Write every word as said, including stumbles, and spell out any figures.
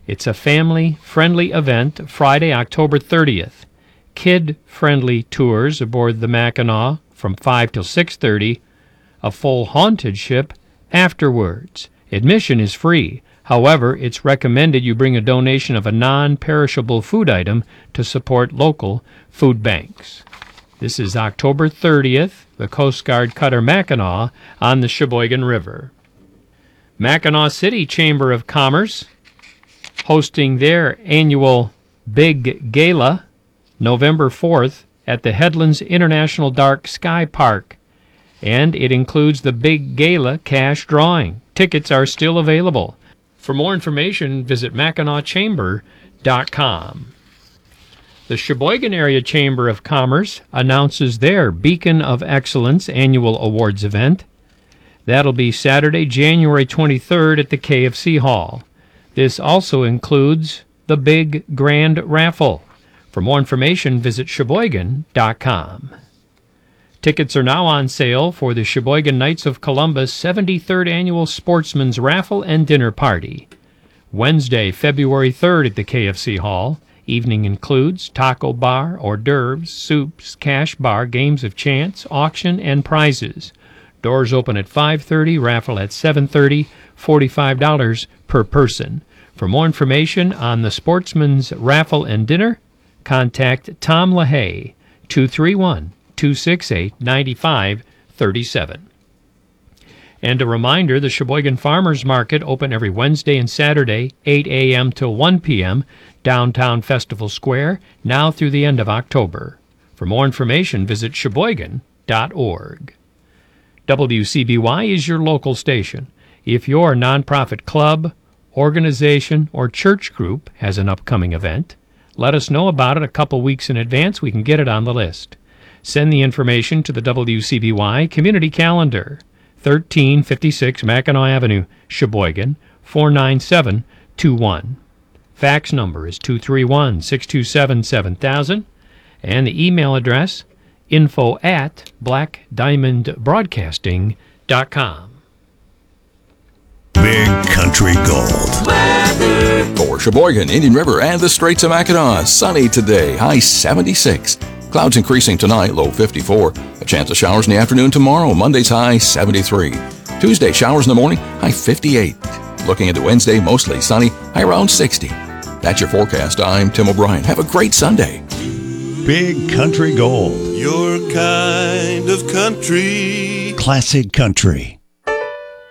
It's a family-friendly event, Friday, October thirtieth. Kid-friendly tours aboard the Mackinac from five till six thirty. A full haunted ship afterwards. Admission is free. However, it's recommended you bring a donation of a non-perishable food item to support local food banks. This is October thirtieth, the Coast Guard cutter Mackinac on the Sheboygan River. Mackinac City Chamber of Commerce hosting their annual Big Gala November fourth at the Headlands International Dark Sky Park, and it includes the Big Gala cash drawing. Tickets are still available. For more information, visit Mackinac Chamber dot com. The Sheboygan Area Chamber of Commerce announces their Beacon of Excellence annual awards event. That'll be Saturday, January twenty-third at the K F C Hall. This also includes the Big Grand Raffle. For more information, visit Sheboygan dot com. Tickets are now on sale for the Sheboygan Knights of Columbus seventy-third Annual Sportsman's Raffle and Dinner Party. Wednesday, February third at the K F C Hall. Evening includes taco bar, hors d'oeuvres, soups, cash bar, games of chance, auction, and prizes. Doors open at five thirty, raffle at seven thirty, forty-five dollars per person. For more information on the Sportsman's Raffle and Dinner, contact Tom LaHaye, two three one, two six eight, nine five three seven. And a reminder, the Sheboygan Farmers Market open every Wednesday and Saturday, eight a.m. till one p.m., downtown Festival Square, now through the end of October. For more information, visit Sheboygan dot org. W C B Y is your local station. If your nonprofit club, organization, or church group has an upcoming event, let us know about it a couple weeks in advance. We can get it on the list. Send the information to the W C B Y Community Calendar, thirteen fifty-six Mackinac Avenue, Sheboygan, four nine seven two one. Fax number is two three one, six two seven, seven thousand, and the email address, info at black diamond broadcasting dot com. Big Country Gold. Weather. For Sheboygan, Indian River, and the Straits of Mackinac, sunny today, high seventy-six. Clouds increasing tonight, low fifty-four. A chance of showers in the afternoon tomorrow, Monday's high seventy-three. Tuesday, showers in the morning, high fifty-eight. Looking into Wednesday, mostly sunny, high around sixty. That's your forecast. I'm Tim O'Brien. Have a great Sunday. Big Country Gold. Your kind of country. Classic country.